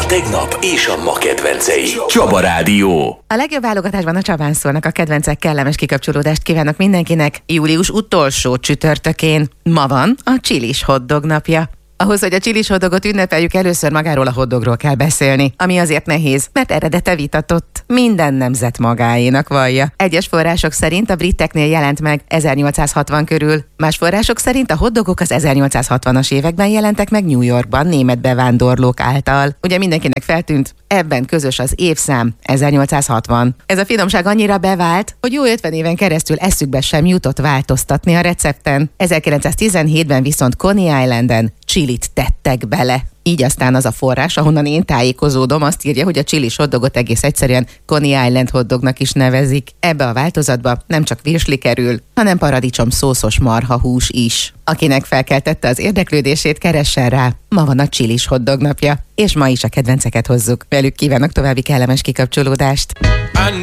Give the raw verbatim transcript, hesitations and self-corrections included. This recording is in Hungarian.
tegnap és a ma kedvencei. Csaba Rádió. A legjobb válogatásban a Csabán szólnak a kedvencek, kellemes kikapcsolódást kívánok mindenkinek. Július utolsó csütörtökén ma van a csilis hotdog napja. Ahhoz, hogy a csilis hotdogot ünnepeljük, először magáról a hotdogról kell beszélni, ami azért nehéz, mert eredete vitatott. Minden nemzet magáénak vallja. Egyes források szerint a briteknél jelent meg ezernyolcszázhatvan körül, más források szerint a hotdogok az ezernyolcszázhatvanas években jelentek meg New Yorkban német bevándorlók által. Ugye mindenkinek feltűnt, ebben közös az évszám, ezernyolcszázhatvan. Ez a finomság annyira bevált, hogy jó ötven éven keresztül eszükbe sem jutott változtatni a recepten. ezerkilencszáztizenhétben viszont Coney Islanden csilit tettek bele. Így aztán az a forrás, ahonnan én tájékozódom, azt írja, hogy a csilis hotdogot egész egyszerűen Coney Island hotdognak is nevezik. Ebbe a változatba nem csak virsli kerül, hanem paradicsom szószos marhahús is. Akinek felkeltette az érdeklődését, keressen rá. Ma van a csilis hotdog napja, és ma is a kedvenceket hozzuk. Velük kívánok további kellemes kikapcsolódást.